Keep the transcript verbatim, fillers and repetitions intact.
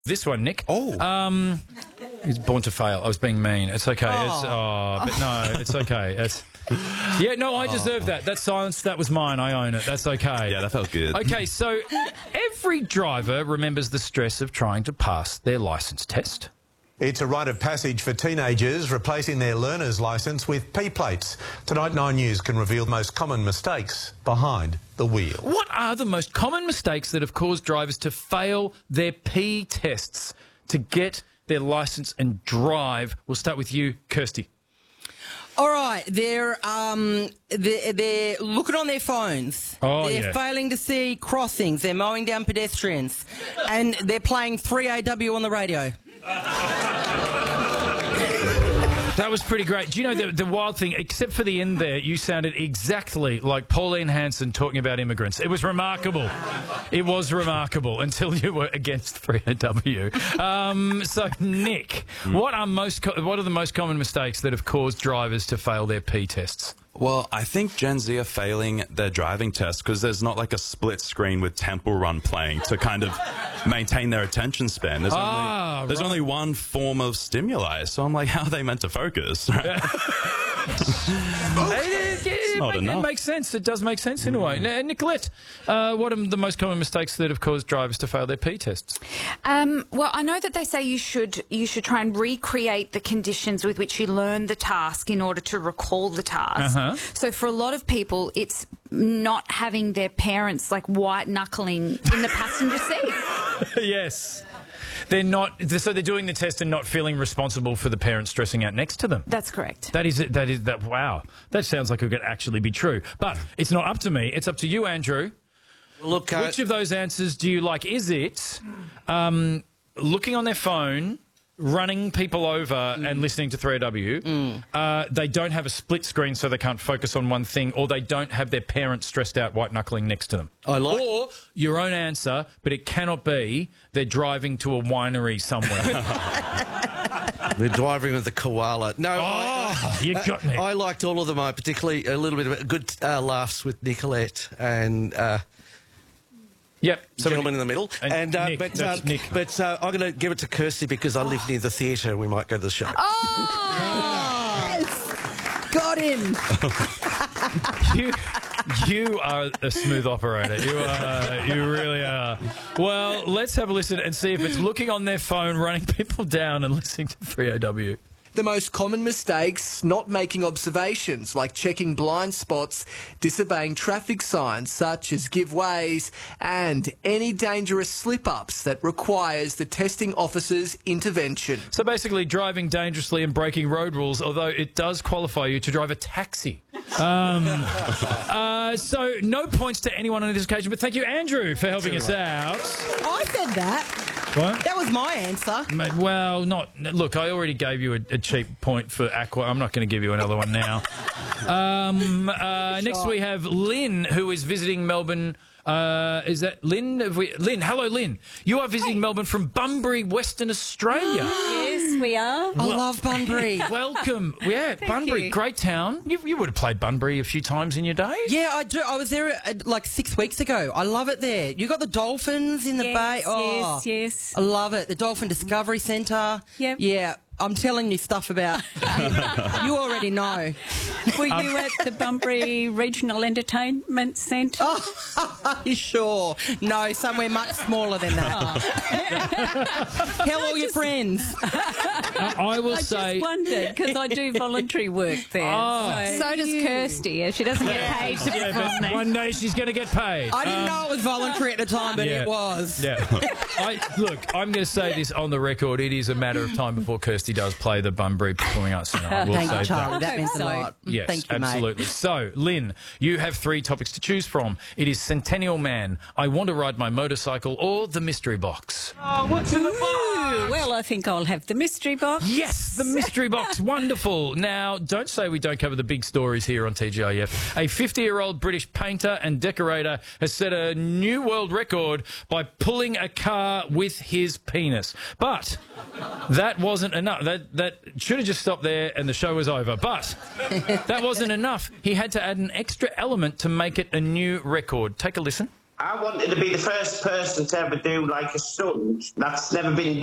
This one, Nick. Oh. Um, he's born to fail. I was being mean. It's okay. Oh, it's, oh but no, it's okay. It's, yeah, no, I deserve that. That silence, that was mine. I own it. That's okay. Yeah, that felt good. Okay, so every driver remembers the stress of trying to pass their licence test. It's a rite of passage for teenagers, replacing their learner's licence with P-plates. Tonight, Nine News can reveal the most common mistakes behind the wheel. What are the most common mistakes that have caused drivers to fail their P tests to get their licence and drive? We'll start with you, Kirsty. All right, they're um, they're, they're looking on their phones. Oh, they're yeah. failing to see crossings. They're mowing down pedestrians, and they're playing three A W on the radio. That was pretty great. Do you know the, the wild thing, except for the end there, you sounded exactly like Pauline Hanson talking about immigrants. It was remarkable. It was remarkable until you were against three A W. Um, so, Nick, mm. what are most co what are the most common mistakes that have caused drivers to fail their P tests? Well, I think Gen Z are failing their driving test because there's not like a split screen with Temple Run playing to kind of maintain their attention span. There's, ah, only, there's right. only one form of stimuli, so I'm like, how are they meant to focus? Right? it, it, it, not make, it enough. makes sense. It does make sense in a way. Now, Nicolette, uh, what are the most common mistakes that have caused drivers to fail their P tests? Um, well, I know that they say you should you should try and recreate the conditions with which you learn the task in order to recall the task. Uh-huh. So for a lot of people, it's not having their parents like white knuckling in the passenger seat. Yes. They're not, so they're doing the test and not feeling responsible for the parents stressing out next to them. That's correct. That is it. That is that. Wow, that sounds like it could actually be true. But it's not up to me. It's up to you, Andrew. Look, uh, which of those answers do you like? Is it um, looking on their phone, running people over mm. and listening to three A W, mm. uh, they don't have a split screen so they can't focus on one thing, or they don't have their parents stressed out white-knuckling next to them? I like or your own answer, but it cannot be they're driving to a winery somewhere. They're driving with the koala. No, oh, I, you got me. I liked all of them, I particularly a little bit of good uh, laughs with Nicolette and... Uh, Yep, gentleman in the middle, and, and uh, Nick, but uh, Nick. but uh, I'm going to give it to Kirsty because I live near the theatre. We might go to the show. Oh, yes, got him. you, you are a smooth operator. You are. You really are. Well, let's have a listen and see if it's looking on their phone, running people down, and listening to three A W. The most common mistakes, not making observations like checking blind spots, disobeying traffic signs such as give ways, and any dangerous slip-ups that requires the testing officer's intervention. So basically driving dangerously and breaking road rules, although it does qualify you to drive a taxi. Um, uh, so no points to anyone on this occasion, but thank you, Andrew, for helping us out. I said that. What? That was my answer. Mate, well, not... Look, I already gave you a, a cheap point for Aqua. I'm not going to give you another one now. um, uh, next we have Lynn, who is visiting Melbourne. Uh, is that Lynn? Have we, Lynn, hello, Lynn. You are visiting hey. Melbourne from Bunbury, Western Australia. Yes, we are. I love Bunbury. Welcome. Yeah, Thank Bunbury, you. great town. You, you would have played Bunbury a few times in your day. Yeah, I do. I was there uh, like six weeks ago. I love it there. You got the dolphins in the Yes, bay. Oh, yes, yes. I love it. The Dolphin Discovery Centre. Yep. Yeah. I'm telling you stuff about... you already know. Were you at the Bunbury Regional Entertainment Centre? Oh, sure. No, somewhere much smaller than that. Oh. Tell all your friends. Uh, I will I say... just wondered, because I do voluntary work there. Oh. So, so does Kirsty. She doesn't get paid to Yeah, perform but there. one day she's going to get paid. I didn't Um, know it was voluntary at the time, but yeah. it was. Yeah. I, look, I'm going to say this on the record. It is a matter of time before Kirsty does play the Bunbury Performing Arts Centre. I will Thank say you, Charlie. that. That means a So, lot. Yes, Thank you, absolutely. mate. So, Lynn, you have three topics to choose from. It is Centennial Man, I Want to Ride My Motorcycle, or The Mystery Box. Oh, what's in the box? Well, I think I'll have the mystery box. Yes, the mystery box. Wonderful. Now, don't say we don't cover the big stories here on T G I F. A fifty-year-old British painter and decorator has set a new world record by pulling a car with his penis. But that wasn't enough. That, that should have just stopped there and the show was over. But that wasn't enough. He had to add an extra element to make it a new record. Take a listen. I wanted to be the first person to ever do like a stunt that's never been